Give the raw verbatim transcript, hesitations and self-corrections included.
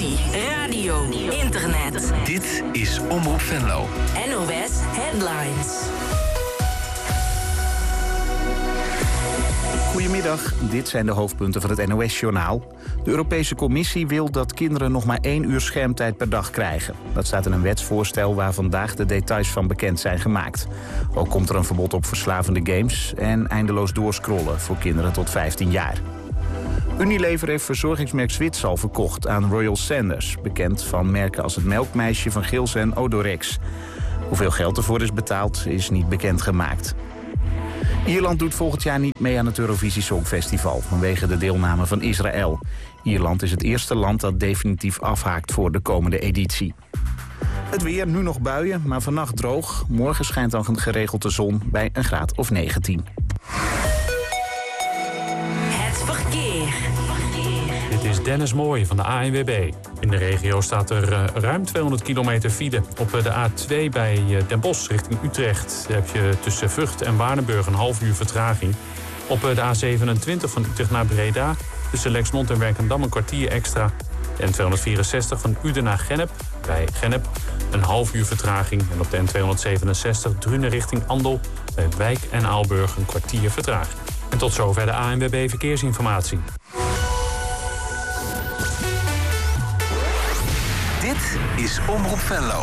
televisie, radio, internet. Dit is Omroep Venlo. N O S Headlines. Goedemiddag, dit zijn de hoofdpunten van het N O S-journaal. De Europese Commissie wil dat kinderen nog maar één uur schermtijd per dag krijgen. Dat staat in een wetsvoorstel waar vandaag de details van bekend zijn gemaakt. Ook komt er een verbod op verslavende games en eindeloos doorscrollen voor kinderen tot vijftien jaar. Unilever heeft verzorgingsmerk Zwitsal verkocht aan Royal Sanders, bekend van merken als het Melkmeisje van Gils en Odorex. Hoeveel geld ervoor is betaald is niet bekendgemaakt. Ierland doet volgend jaar niet mee aan het Eurovisie Songfestival vanwege de deelname van Israël. Ierland is het eerste land dat definitief afhaakt voor de komende editie. Het weer, nu nog buien, maar vannacht droog. Morgen schijnt dan geregeld de zon bij een graad of negentien. Het verkeer. Dit is Dennis Mooij van de A N W B. In de regio staat er uh, ruim tweehonderd kilometer file. Op uh, de A twee bij uh, Den Bosch richting Utrecht heb je tussen Vught en Waardenburg een half uur vertraging. Op uh, de A zevenentwintig van Utrecht naar Breda tussen Lexmond en Werkendam een kwartier extra. De N tweehonderdvierenzestig van Uden naar Gennep bij Gennep een half uur vertraging. En op de N tweehonderdzevenenzestig Drunen richting Andel bij Wijk en Aalburg een kwartier vertraging. En tot zover de A N W B Verkeersinformatie. Dit is Omroep Venlo.